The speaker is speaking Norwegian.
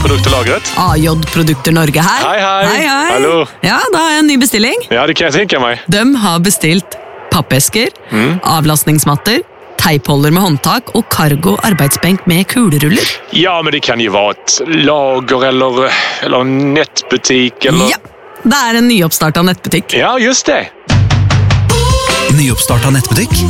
Produkter lagret. AJ Produkter Norge her. Hei. Hallo. Ja, da har jeg en ny bestilling. Ja, det kan jeg tenke meg. De har bestilt pappesker, avlastningsmatter, teipholder med håndtak og cargo arbeidsbenk med kuleruller. Ja, men det kan jo være et lager eller en nettbutikk eller... Ja, det er en nyoppstartet nettbutikk. Ja, just det. Nyoppstartet nettbutikk